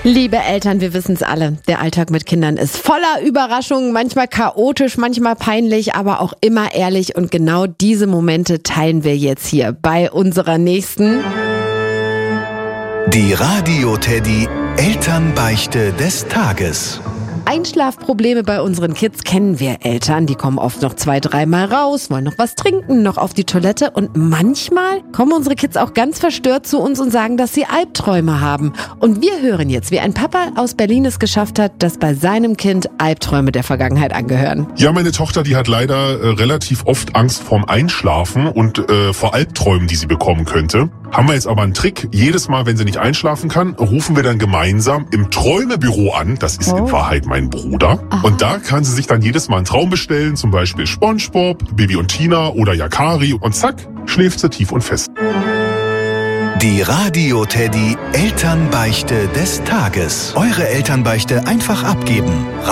Liebe Eltern, wir wissen es alle. Der Alltag mit Kindern ist voller Überraschungen, manchmal chaotisch, manchmal peinlich, aber auch immer ehrlich. Und genau diese Momente teilen wir jetzt hier bei unserer nächsten Die Radio-Teddy Elternbeichte des Tages. Einschlafprobleme bei unseren Kids kennen wir Eltern. Die kommen oft noch 2-3 Mal raus, wollen noch was trinken, noch auf die Toilette. Und manchmal kommen unsere Kids auch ganz verstört zu uns und sagen, dass sie Albträume haben. Und wir hören jetzt, wie ein Papa aus Berlin es geschafft hat, dass bei seinem Kind Albträume der Vergangenheit angehören. Ja, meine Tochter, die hat leider relativ oft Angst vorm Einschlafen und vor Albträumen, die sie bekommen könnte. Haben wir jetzt aber einen Trick. Jedes Mal, wenn sie nicht einschlafen kann, rufen wir dann gemeinsam im Träumebüro an. Das ist in Wahrheit mein Bruder. Aha. Und da kann sie sich dann jedes Mal einen Traum bestellen. Zum Beispiel SpongeBob, Bibi und Tina oder Yakari. Und zack, schläft sie tief und fest. Die Radio-Teddy Elternbeichte des Tages. Eure Elternbeichte einfach abgeben.